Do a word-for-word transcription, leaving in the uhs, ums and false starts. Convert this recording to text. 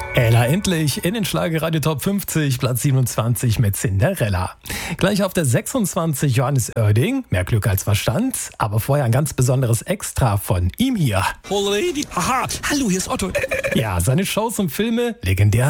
Ella endlich in den Schlagerradio Top fünfzig, Platz siebenundzwanzig mit Cinderella. Gleich auf der sechsundzwanzig Johannes Oerding, mehr Glück als Verstand, aber vorher ein ganz besonderes Extra von ihm hier. Oh Lady, aha, hallo, hier ist Otto. Ja, seine Shows und Filme legendär